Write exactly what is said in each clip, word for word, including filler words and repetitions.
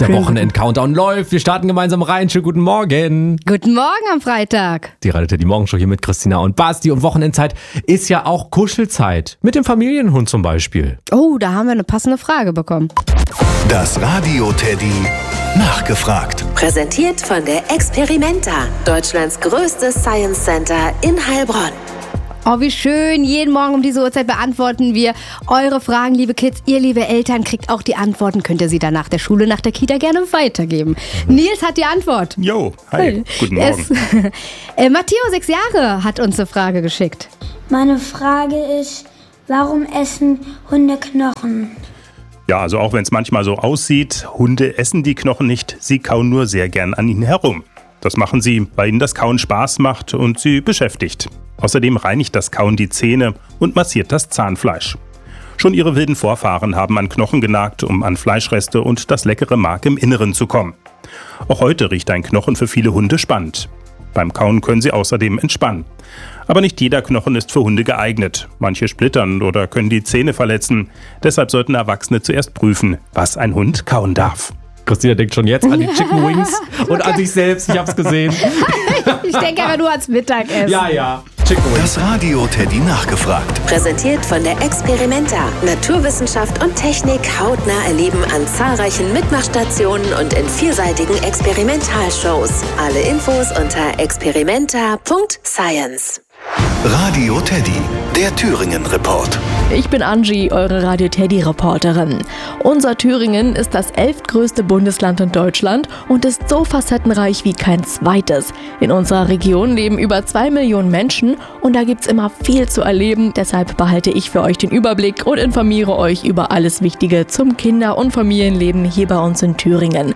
Der Wochenend-Countdown läuft. Wir starten gemeinsam rein. Schönen guten Morgen. Guten Morgen am Freitag. Die Radio Teddy Morgenshow hier mit Christina und Basti. Und Wochenendzeit ist ja auch Kuschelzeit. Mit dem Familienhund zum Beispiel. Oh, da haben wir eine passende Frage bekommen. Das Radio Teddy nachgefragt. Präsentiert von der Experimenta, Deutschlands größtes Science Center in Heilbronn. Oh, wie schön. Jeden Morgen um diese Uhrzeit beantworten wir eure Fragen, liebe Kids. Ihr, liebe Eltern, kriegt auch die Antworten. Könnt ihr sie dann nach der Schule, nach der Kita gerne weitergeben. Mhm. Nils hat die Antwort. Jo, hi, hey. Guten Morgen. Es, äh, Matteo, sechs Jahre, hat uns eine Frage geschickt. Meine Frage ist, warum essen Hunde Knochen? Ja, also auch wenn es manchmal so aussieht, Hunde essen die Knochen nicht, sie kauen nur sehr gern an ihnen herum. Das machen sie, weil ihnen das Kauen Spaß macht und sie beschäftigt. Außerdem reinigt das Kauen die Zähne und massiert das Zahnfleisch. Schon ihre wilden Vorfahren haben an Knochen genagt, um an Fleischreste und das leckere Mark im Inneren zu kommen. Auch heute riecht ein Knochen für viele Hunde spannend. Beim Kauen können sie außerdem entspannen. Aber nicht jeder Knochen ist für Hunde geeignet. Manche splittern oder können die Zähne verletzen. Deshalb sollten Erwachsene zuerst prüfen, was ein Hund kauen darf. Christina denkt schon jetzt an die Chicken Wings und an sich selbst. Ich hab's gesehen. Ich denke aber nur ans Mittagessen. Ja, ja. Chicken Wings. Das Radio Teddy nachgefragt. Präsentiert von der Experimenta, Naturwissenschaft und Technik hautnah erleben an zahlreichen Mitmachstationen und in vielseitigen Experimentalshows. Alle Infos unter experimenta punkt science. Radio Teddy, der Thüringen-Report. Ich bin Angie, eure Radio Teddy-Reporterin. Unser Thüringen ist das elftgrößte Bundesland in Deutschland und ist so facettenreich wie kein zweites. In unserer Region leben über zwei Millionen Menschen und da gibt's immer viel zu erleben. Deshalb behalte ich für euch den Überblick und informiere euch über alles Wichtige zum Kinder- und Familienleben hier bei uns in Thüringen.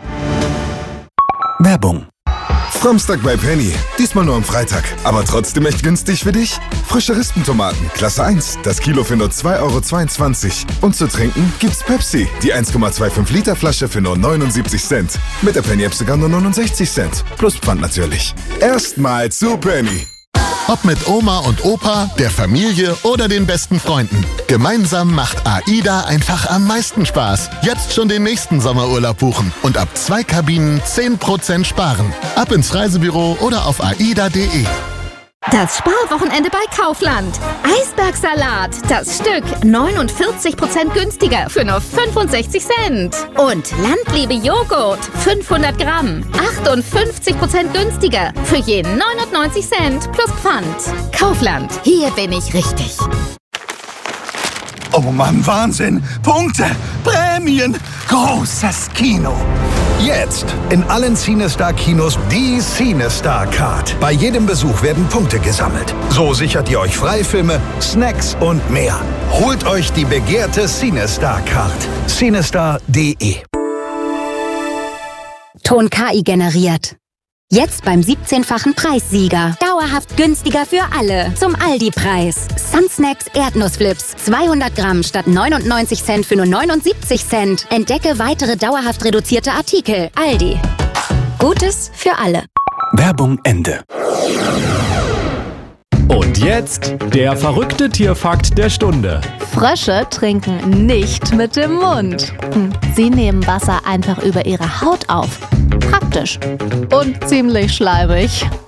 Werbung. Samstag bei Penny. Diesmal nur am Freitag. Aber trotzdem echt günstig für dich? Frische Rispentomaten, Klasse eins. Das Kilo für nur zwei Euro zweiundzwanzig. Und zu trinken gibt's Pepsi. Die eins Komma fünfundzwanzig Liter Flasche für nur neunundsiebzig Cent. Mit der Penny-App sogar nur neunundsechzig Cent. Plus Pfand natürlich. Erstmal zu Penny. Ob mit Oma und Opa, der Familie oder den besten Freunden. Gemeinsam macht AIDA einfach am meisten Spaß. Jetzt schon den nächsten Sommerurlaub buchen und ab zwei Kabinen zehn Prozent sparen. Ab ins Reisebüro oder auf aida punkt de. Das Sparwochenende bei Kaufland. Eisbergsalat, das Stück neunundvierzig Prozent günstiger für nur fünfundsechzig Cent. Und Landliebe Joghurt, fünfhundert Gramm, achtundfünfzig Prozent günstiger für je neunundneunzig Cent plus Pfand. Kaufland, hier bin ich richtig. Oh Mann, Wahnsinn! Punkte! Prämien! Großes Kino! Jetzt in allen CineStar-Kinos die CineStar Card. Bei jedem Besuch werden Punkte gesammelt. So sichert ihr euch Freifilme, Snacks und mehr. Holt euch die begehrte CineStar Card. cinestar punkt de. Ton K I generiert. Jetzt beim siebzehnfachen Preissieger. Dauerhaft günstiger für alle. Zum Aldi-Preis. Sunsnacks Erdnussflips. zweihundert Gramm statt neunundneunzig Cent für nur neunundsiebzig Cent. Entdecke weitere dauerhaft reduzierte Artikel. Aldi. Gutes für alle. Werbung Ende. Und jetzt der verrückte Tierfakt der Stunde. Frösche trinken nicht mit dem Mund. Sie nehmen Wasser einfach über ihre Haut auf. Praktisch. Und ziemlich schleimig.